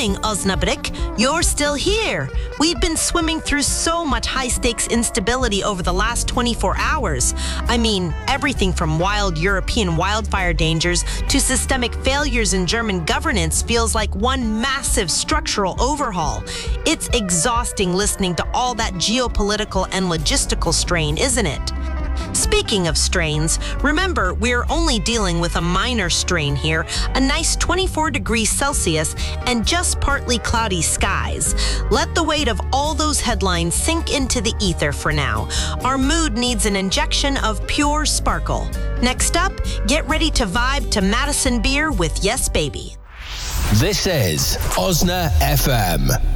morning, Osnabrück. You're still here. We've been swimming through so much high-stakes instability over the last 24 hours. I mean, everything from wild European wildfire dangers to systemic failures in German governance feels like one massive structural overhaul. It's exhausting listening to all that geopolitical and logistical strain, isn't it? Speaking of strains, remember, we're only dealing with a minor strain here, a nice 24 degrees Celsius and just partly cloudy skies. Let the weight of all those headlines sink into the ether for now. Our mood needs an injection of pure sparkle. Next up, get ready to vibe to Madison Beer with Yes Baby. This is Osna FM.